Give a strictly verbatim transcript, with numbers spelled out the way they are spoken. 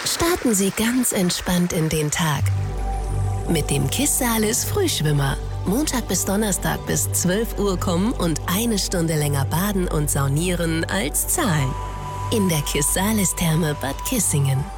Starten Sie ganz entspannt in den Tag mit dem Kissalis Frühschwimmer. Montag bis Donnerstag bis zwölf Uhr kommen und eine Stunde länger baden und saunieren als zahlen. In der Kissalis Therme Bad Kissingen.